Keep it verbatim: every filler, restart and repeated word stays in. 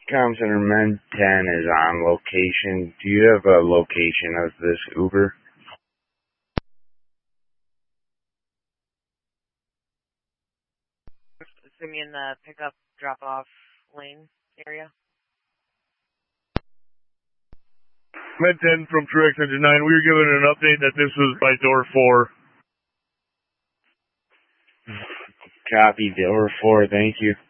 Com Center Men ten is on location. Do you have a location of this Uber? Assuming in the pickup drop-off lane area. Men ten from Truex Engine nine. We were given an update that this was by door four. Copy, door four. Thank you.